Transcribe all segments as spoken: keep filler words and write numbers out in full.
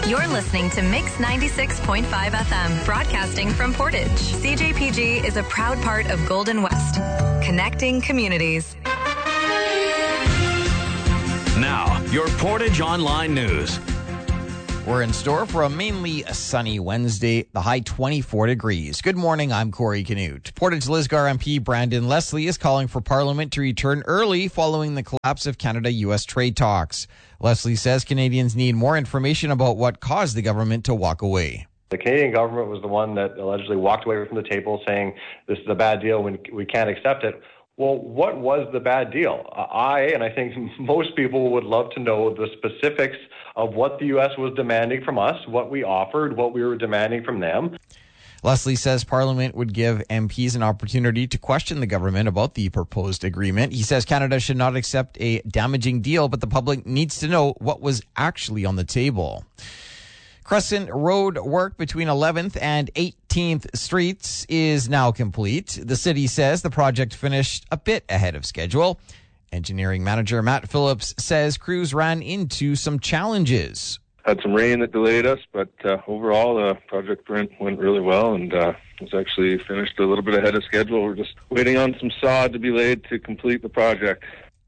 You're listening to Mix ninety-six point five F M, broadcasting from Portage. C J P G is a proud part of Golden West, connecting communities. Now, your Portage Online News. We're in store for a mainly sunny Wednesday, the high twenty-four degrees. Good morning, I'm Corey Canute. Portage Lisgar M P Brandon Leslie is calling for Parliament to return early following the collapse of Canada-U S trade talks. Leslie says Canadians need more information about what caused the government to walk away. The Canadian government was the one that allegedly walked away from the table saying this is a bad deal, we, we can't accept it. Well, what was the bad deal? I, and I think most people would love to know the specifics of what the U S was demanding from us, what we offered, what we were demanding from them. Leslie says Parliament would give M Ps an opportunity to question the government about the proposed agreement. He says Canada should not accept a damaging deal, but the public needs to know what was actually on the table. Crescent Road work between eleventh and eighteenth Streets is now complete. The city says the project finished a bit ahead of schedule. Engineering manager Matt Phillips says crews ran into some challenges. Had some rain that delayed us, but uh, overall the project went, went really well and uh, was actually finished a little bit ahead of schedule. We're just waiting on some sod to be laid to complete the project.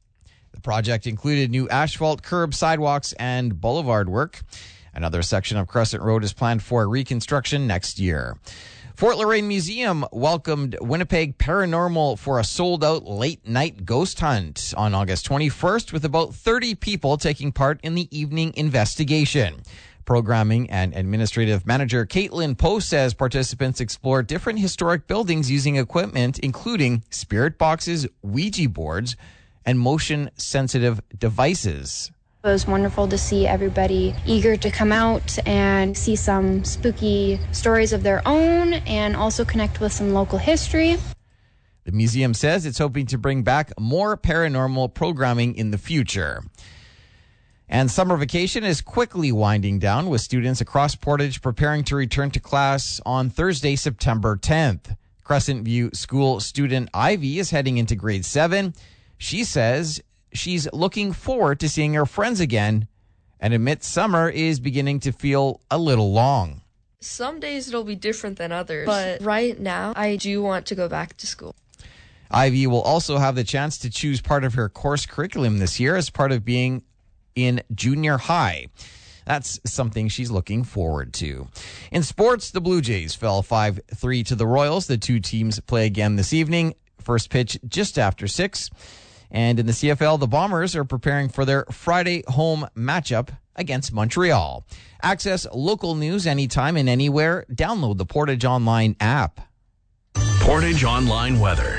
The project included new asphalt, curb, sidewalks, and boulevard work. Another section of Crescent Road is planned for reconstruction next year. Fort Loraine Museum welcomed Winnipeg Paranormal for a sold-out late-night ghost hunt on August twenty-first, with about thirty people taking part in the evening investigation. Programming and administrative manager Caitlin Poe says participants explore different historic buildings using equipment including spirit boxes, Ouija boards, and motion-sensitive devices. It was wonderful to see everybody eager to come out and see some spooky stories of their own and also connect with some local history. The museum says it's hoping to bring back more paranormal programming in the future. And summer vacation is quickly winding down, with students across Portage preparing to return to class on Thursday, September tenth. Crescent View School student Ivy is heading into grade seven. She says she's looking forward to seeing her friends again and admits summer is beginning to feel a little long. Some days it'll be different than others, but right now I do want to go back to school. Ivy will also have the chance to choose part of her course curriculum this year as part of being in junior high. That's something she's looking forward to. In sports, the Blue Jays fell five three to the Royals. The two teams play again this evening. First pitch just after six. And in the C F L, the Bombers are preparing for their Friday home matchup against Montreal. Access local news anytime and anywhere. Download the Portage Online app. Portage Online weather.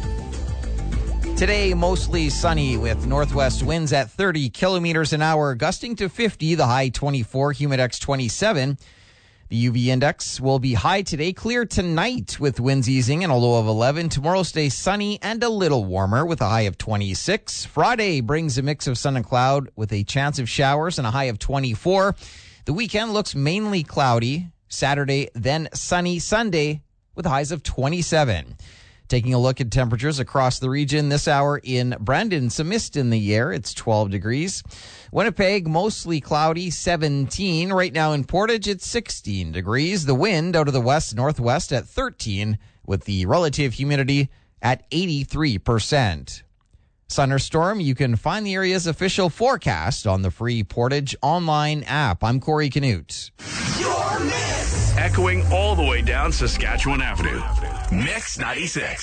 Today, mostly sunny with northwest winds at thirty kilometers an hour, gusting to fifty, the high twenty-four, humidex twenty-seven. The U V index will be high today, clear tonight with winds easing and a low of eleven. Tomorrow stays sunny and a little warmer with a high of twenty-six. Friday brings a mix of sun and cloud with a chance of showers and a high of twenty-four. The weekend looks mainly cloudy. Saturday, then sunny. Sunday with highs of twenty-seven. Taking a look at temperatures across the region this hour in Brandon, some mist in the air. It's twelve degrees. Winnipeg, mostly cloudy, seventeen. Right now in Portage, it's sixteen degrees. The wind out of the west-northwest at thirteen, with the relative humidity at eighty-three percent. Sun or storm, you can find the area's official forecast on the free Portage Online app. I'm Corey Canute. Your Mix. Echoing all the way down Saskatchewan Avenue. Mix ninety-six.